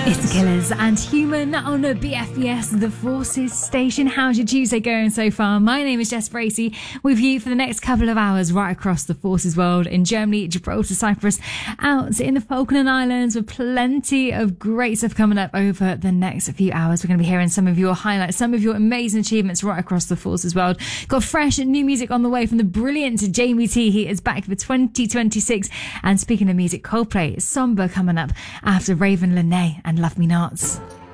It's Killers and Human on a BFBS, the Forces station. How's your Tuesday going so far? My name is Jess Bracey, with you for the next couple of hours right across the Forces world in Germany, Gibraltar, Cyprus, out in the Falkland Islands, with plenty of great stuff coming up over the next few hours. We're going to be hearing some of your highlights, some of your amazing achievements right across the Forces world. Got fresh new music on the way from the brilliant Jamie T. He is back for 2026. And speaking of music, Coldplay, Somber coming up after Raven Lene and Love Me Not.